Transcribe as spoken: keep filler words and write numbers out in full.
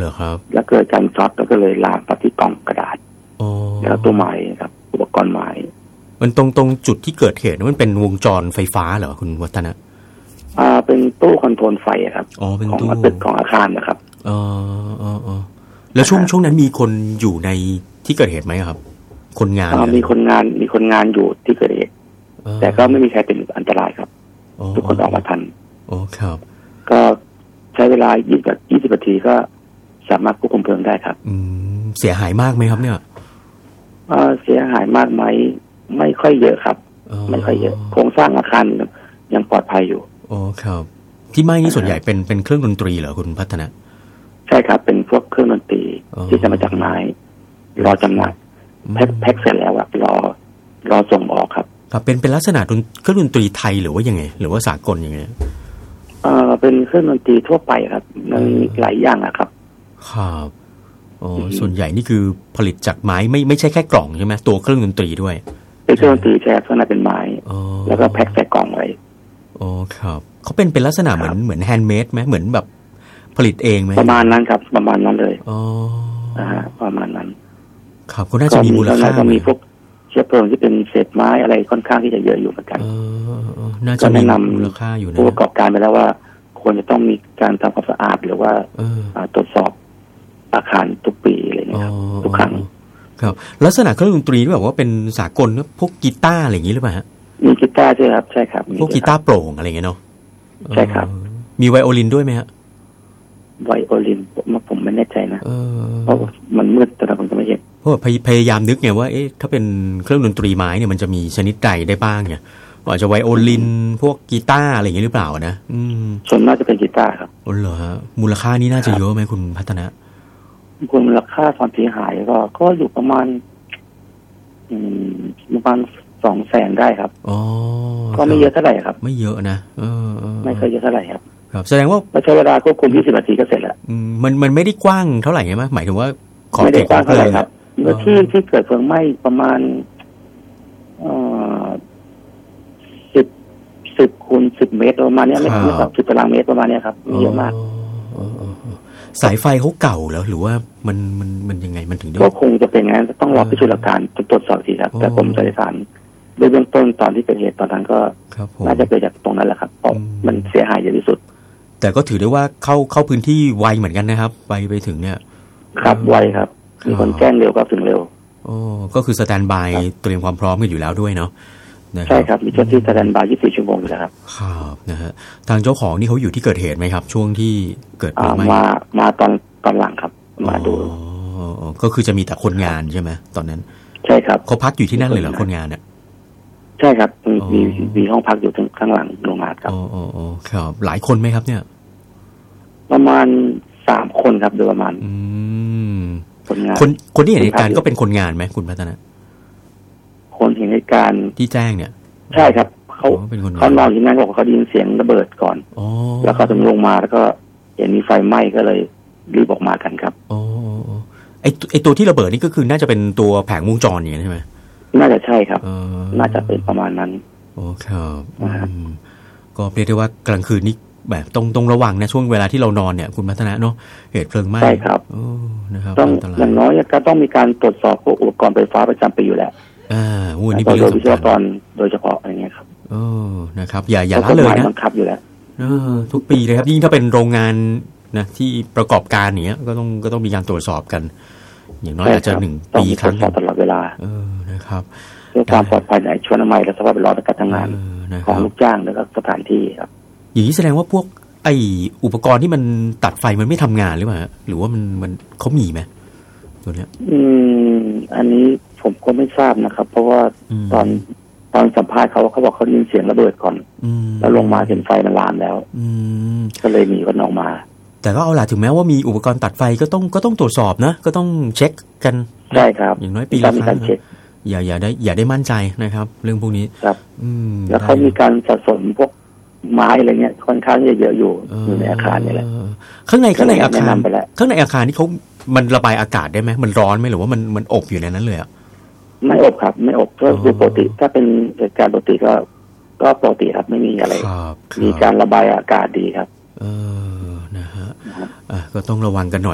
เหรอครับแล้วเกิดการช็อตแล้วก็เลยลามไปที่กล่องกระดาษอ๋อแล้วตัวไม้ครับอุปกรณ์ไม้มันตรงตรงจุดที่เกิดเหตุมันเป็นวงจรไฟฟ้าเหรอคุณวัฒนะอ่าเป็นตู้คอนโทรลไฟครับอ๋อเป็นของตู้ตึกของอาคารนะครับอ๋ออ๋ออ๋อแล้วช่วงช่วงนั้นมีคนอยู่ในที่เกิดเหตุไหมครับคนงานมีคนงานมีคนงานอยู่ที่เกิดเหตุแต่ก็ไม่มีใครเป็นอันตรายครับทุกคนออกมาทันโอ้ครับก็ใช้เวลายี่สิบยี่สิบนาทีก็สามารถควบคุมเพลิงได้ครับอืมเสียหายมากไหมครับเนี่ยอ่าเสียหายมากไหมไม่ค่อยเยอะครับไม่ค่อยเยอะโครงสร้างอาคารยังปลอดภัยอยู่โอ้ครับที่ไหม้นี่ส่วนใหญ่เป็นเป็นเครื่องดนตรีเหรอคุณพัฒนะใช่ครับเป็นพวกเครื่องดนตรีที่จะมาจากไม้รอจำหน่ายแพ็คแพ็คเสร็จแล้วอะรอรอส่งออกครับครับเป็นเป็นลักษณะเครื่องดนตรีไทยหรือว่ายังไงหรือว่าสากลยังไงเอ่อเป็นเครื่องดนตรีทั่วไปครับมันมีหลายอย่างอะครับครับอ๋อส่วนใหญ่นี่คือผลิตจากไม้ไม่ไม่ใช่แค่กล่องใช่ไหมตัวเครื่องดนตรีด้วยเป็นเครื่องดนตรีใช่ข้างในเป็นไม้แล้วก็แพ็คใส่กล่องไว้อ๋อครับเขาเป็นเป็นลักษณะเหมือนเหมือนแฮนด์เมดไหมเหมือนแบบผลิตเองไหมประมาณนั้นครับประมาณนั้นเลยอ๋ออ่าประมาณนั้นครับก็น่าจะมีมูลค่าก็มีพวกเชื้อเพลิงที่เป็นเศษไม้อะไรค่อนข้างที่จะเยอะอยู่เหมือนกันน่าจะมีมูลค่าอยู่นะผู้ประกอบการไปแล้วว่าควรจะต้องมีการทำความสะอาดหรือว่าตรวจสอบอาคารทุกปีอะไรเงี้ยทุกครั้งครับลักษณะเครื่องดนตรีที่แบบว่าเป็นสากลพวกกีตาร์อะไรอย่างนี้หรือเปล่าฮะมีกีตาร์ใช่ครับใช่ครับพวกกีตาร์โปร่งอะไรอย่างเงี้ยเนาะใช่ครับมีไวโอลินด้วยไหมฮะไวโอลินผมไม่แน่ใจนะเพราะมันมืดแต่ผมก็ไม่เห็นเพราะพยายามนึกไงว่าเอ๊ะถ้าเป็นเครื่องดนตรีไม้เนี่ยมันจะมีชนิดใดได้บ้างเนี่ยอาจจะไวโอลินพวกกีตาร์อะไรอย่างเงี้ยหรือเปล่านะอืมส่วนมากจะเป็นกีตาร์ครับอ๋อเหรอฮะมูลค่านี่น่าจะเยอะไหมคุณพัฒนะคุณมูลค่าความเสียหายก็ก็อยู่ประมาณอืมประมาณสองแสนได้ครับอ๋อก็ไม่เยอะเท่าไหร่ครับไม่เยอะนะเออไม่เคยเยอะเท่าไหร่ครับครับแสดงว่าใช้เวลาควบคุมยี่สิบนาทีก็เสร็จแล้วมันมันไม่ได้กว้างเท่าไหร่ใช่ไหมหมายถึงว่าไม่ได้กว้างเท่าไหร่ครับเมื่อที่ที่เกิดเพลิงไหม้ประมาณเอ่อสิบสิบคูณสิบเมตรประมาณนี้ไม่ไม่ต่ำสิบตารางเมตรประมาณนี้ครับเยอะมากสายไฟเขาเก่าแล้วหรือว่ามันมันมันยังไงมันถึงได้ก็คงจะเป็นงั้นต้องรอพิสูจน์หลักฐานตรวจสอบทีครับแต่ผมสันนิษฐานโดยเบื้องต้นตอนที่เกิดเหตุตอนนั้นก็น่าจะเกิดจากตรงนั้นแหละครับเพราะมันเสียหายเยอะที่สุดแต่ก็ถือได้ว่าเข้าเข้าพื้นที่ไวเหมือนกันนะครับไปไปถึงเนี่ยครับไวครับมีคนแจ้งเร็วก็ถึงเร็วโอ้ก็คือสแตนบายเตรียมความพร้อมกันอยู่แล้วด้วยเนาะใช่ครับมีเจ้าที่สแตนบายยี่สิบสี่ชั่วโมงอยู่แล้วครับครับนะฮะทางเจ้าของนี่เขาอยู่ที่เกิดเหตุไหมครับช่วงที่เกิดเพลิงไหม้มามาตอนตอนหลังครับมาดูก็คือจะมีแต่คนงานใช่ไหมตอนนั้นใช่ครับเขาพักอยู่ที่นั่นเลยเหรอคนงานเนี่ยใช่ครับมีมีห้องพักอยู่ข้างหลังโรงงานครับอ๋ออ๋อครับหลายคนไหมครับเนี่ยประมาณสามคนครับโดยประมาณอืมคนงานคนคนที่เห็นเหตุการณ์ก็เป็นคนงานไหมคุณพัฒนาคนเห็นเหตุการณ์ที่แจ้งเนี่ยใช่ครับเขาเขานอนที่นั่นบอกเขาได้ยินเสียงระเบิดก่อนแล้วเขาถึงลงมาแล้วก็เห็นมีไฟไหม้ก็เลยรีบออกมากันครับอ๋อไอไอตัวที่ระเบิดนี่ก็คือน่าจะเป็นตัวแผงวงจรอย่างนี้ใช่ไหมน่าจะใช่ครับน่าจะเป็นประมาณนั้นโอ้ครับก็เรียกได้ว่ากลางคืนนี้แบบต้องต้องระวังนะช่วงเวลาที่เรานอนเนี่ยคุณพัฒนาเนาะเหตุเพลิงไหม้ใช่ครับนะครับต้องอย่างน้อยก็ต้องมีการตรวจสอบพวกอุปกรณ์ไฟฟ้าประจำปีอยู่แล้วอ่าโอ้นี่เป็นเรื่องสำคัญโดยเฉพาะอะไรเงี้ยครับโอ้นะครับอย่าอย่าละเลยนะบังคับอยู่แล้วทุกปีเลยครับยิ่งถ้าเป็นโรงงานนะที่ประกอบการเนี้ยก็ต้องก็ต้องมีการตรวจสอบกันอย่างน้อยอาจจะหนึ่งปีครั้งตลอดเวลาเออนะครับเพื่อความปลอดภัยในชวนอนามัยและสภาพแวดล้อมในการทำงานของลูกจ้างและก็สถานที่ครับอย่างนี้แสดงว่าพวกไออุปกรณ์ที่มันตัดไฟมันไม่ทำงานหรือเปล่าหรือว่ามันมันเขามีไหมตัวเนี้ยอืมอันนี้ผมก็ไม่ทราบนะครับเพราะว่าตอนตอนสัมภาษณ์เขาเขาบอกเขาได้ยินเสียงระเบิดก่อนแล้วลงมาเห็นไฟมันลามแล้วก็เลยมีคนออกมาแต่ก็เอาล่ะถึงแม้ว่ามีอุปกรณ์ตัดไฟก็ต้องก็ต้องตรวจสอบนะก็ต้องเช็คกันใช่ครับอย่างน้อยปีละครั้งอย่าอย่าได้อย่าได้มั่นใจนะครับเรื่องพวกนี้ครับแล้วเขามีการสะสมพวกไม้อะไรเงี้ยค่อนข้างเยอะอยู่อยู่ในอาคารนี่แหละข้างในข้างในอาคารข้างในอาคารนี่เขามันระบายอากาศได้ไหมมันร้อนไหมหรือว่ามันมันอบอยู่ในนั้นเลยอ่ะไม่อบครับไม่อบก็คือปกติถ้าเป็นเหตุการณ์ปกติก็ก็ปกติครับไม่มีอะไรมีการระบายอากาศดีครับเออนะฮะก็ต้องระวังกันหน่อย